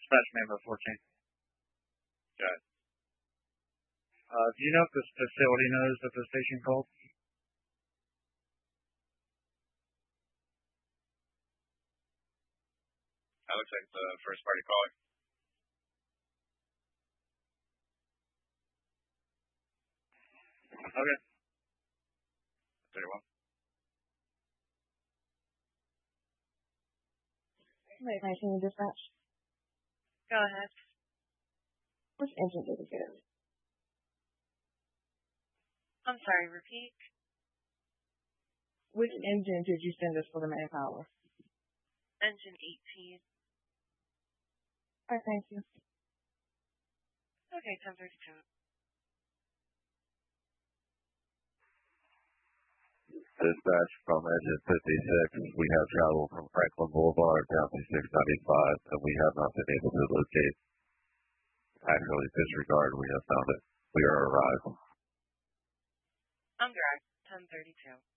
Dispatch member 14. Okay. Do you know if this facility knows that the station called? That looks like the first party caller. Okay. Very well. Wait, 19 dispatch. Go ahead. Which engine did you get? I'm sorry, repeat. Which engine did you send us for the manpower? Engine 18. All right, thank you. Okay, 1032. Dispatch from engine 56. We have travel from Franklin Boulevard down to 695, and we have not been able to locate. Actually, disregard, we have found it. We are arrived. I'm direct, 1032.